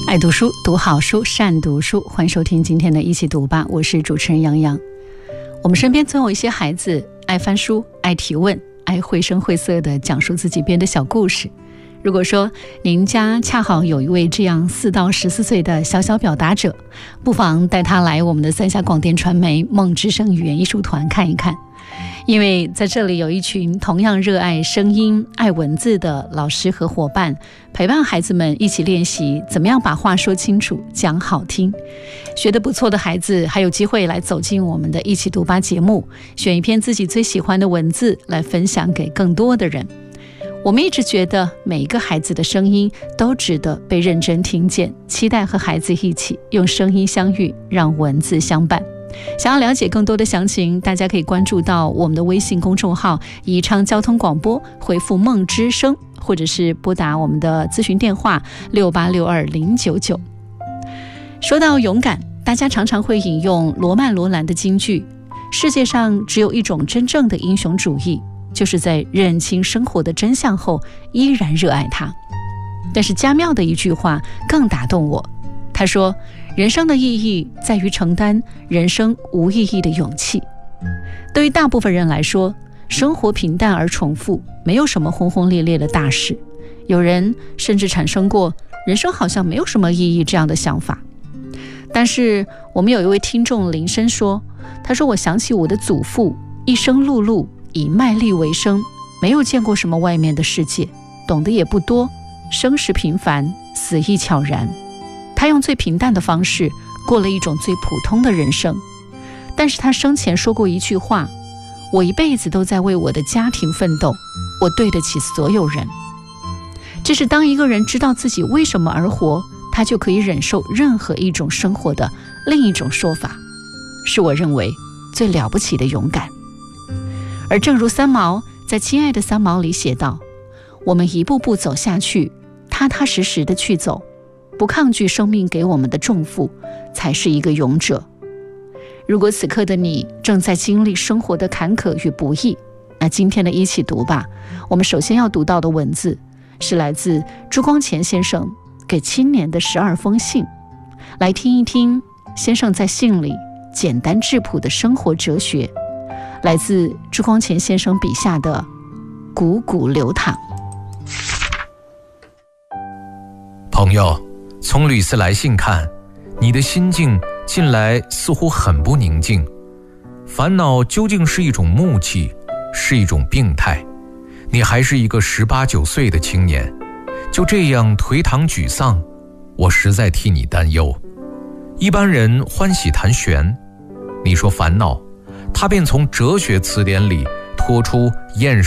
爱读书，读好书，善读书。欢迎收听今天的一起读吧，我是主持人杨洋。我们身边总有一些孩子爱翻书，爱提问，爱绘声绘色地讲述自己编的小故事。如果说您家恰好有一位这样4到14岁的小小表达者，不妨带他来我们的三峡广电传媒梦之声语言艺术团看一看。因为在这里有一群同样热爱声音、爱文字的老师和伙伴，陪伴孩子们一起练习怎么样把话说清楚、讲好听。学得不错的孩子还有机会来走进我们的一起读吧节目，选一篇自己最喜欢的文字来分享给更多的人。我们一直觉得每一个孩子的声音都值得被认真听见，期待和孩子一起用声音相遇，让文字相伴。想要了解更多的详情，大家可以关注到我们的微信公众号宜昌交通广播，回复梦之声，或者是拨打我们的咨询电话68620999。说到勇敢，大家常常会引用罗曼·罗兰的金句，世界上只有一种真正的英雄主义，就是在认清生活的真相后依然热爱它。但是加缪的一句话更打动我，他说，人生的意义在于承担人生无意义的勇气。对于大部分人来说，生活平淡而重复，没有什么轰轰烈烈的大事。有人甚至产生过人生好像没有什么意义这样的想法。但是我们有一位听众林深说，他说，我想起我的祖父一生碌碌以卖力为生，没有见过什么外面的世界，懂得也不多，生时平凡，死亦悄然。他用最平淡的方式过了一种最普通的人生，但是他生前说过一句话，我一辈子都在为我的家庭奋斗，我对得起所有人。这是当一个人知道自己为什么而活，他就可以忍受任何一种生活的另一种说法，是我认为最了不起的勇敢。而正如三毛在《亲爱的三毛》里写道，我们一步步走下去，踏踏实实的去走，不抗拒生命给我们的重负，才是一个勇者。如果此刻的你正在经历生活的坎坷与不易，那今天的一起读吧，我们首先要读到的文字是来自朱光潜先生给青年的12封信。来听一听先生在信里简单质朴的生活哲学，来自朱光潜先生笔下的汩汩流淌。 朋友，从吕斯来信看，你的心境近来似乎很不宁静。烦恼究竟是一种木气，是一种病态？你还是一个18、19岁的青年，就这样颓唐沮丧，我实在替你担忧。一般人欢喜谈玄，你说烦恼，他便从哲学词典里拖出厌